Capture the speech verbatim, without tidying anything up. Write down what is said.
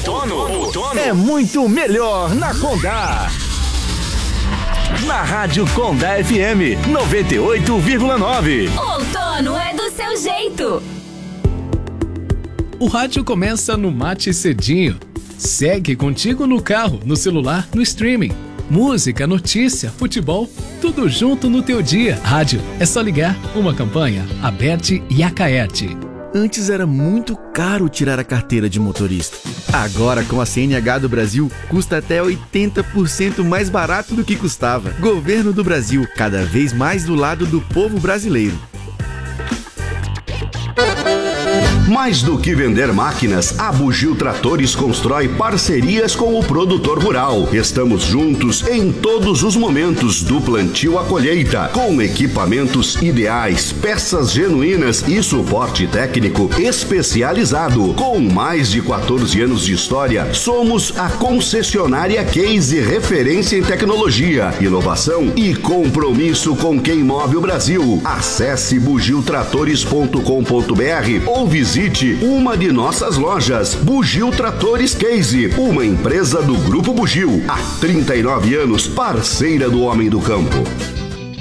outono, outono é muito melhor na Condá. Na Rádio Condá F M noventa e oito vírgula nove. Outono é do seu jeito. O rádio começa no mate cedinho. Segue contigo no carro, no celular, no streaming. Música, notícia, futebol, tudo junto no teu dia. Rádio, é só ligar. Uma campanha, Aberte e Acaerte. Antes era muito caro tirar a carteira de motorista. Agora, com a C N H do Brasil, custa até oitenta por cento mais barato do que custava. Governo do Brasil, cada vez mais do lado do povo brasileiro. Mais do que vender máquinas, a Bugio Tratores constrói parcerias com o produtor rural. Estamos juntos em todos os momentos, do plantio à colheita, com equipamentos ideais, peças genuínas e suporte técnico especializado. Com mais de quatorze anos de história, somos a concessionária Case, referência em tecnologia, inovação e compromisso com quem move o Brasil. Acesse bugio tratores ponto com ponto b r ou visite uma de nossas lojas. Bugio Tratores Case, uma empresa do Grupo Bugio. Há trinta e nove anos, parceira do homem do campo.